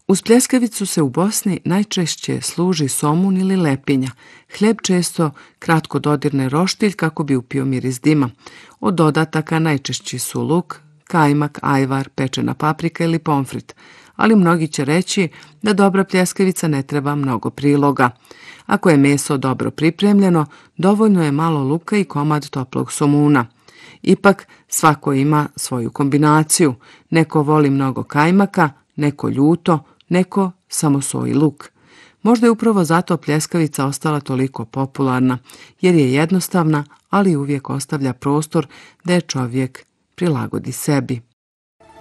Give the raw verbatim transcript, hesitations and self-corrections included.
Uz pljeskavicu se u Bosni najčešće služi somun ili lepinja. Hljeb često kratko dodirne roštilj kako bi upio miris dima. Od dodataka najčešći su luk, kajmak, ajvar, pečena paprika ili pomfrit. Ali mnogi će reći da dobra pljeskavica ne treba mnogo priloga. Ako je meso dobro pripremljeno, dovoljno je malo luka i komad toplog somuna. Ipak, svako ima svoju kombinaciju. Neko voli mnogo kajmaka, neko ljuto, neko samo so i luk. Možda je upravo zato pljeskavica ostala toliko popularna, jer je jednostavna, ali uvijek ostavlja prostor da je čovjek prilagodi sebi.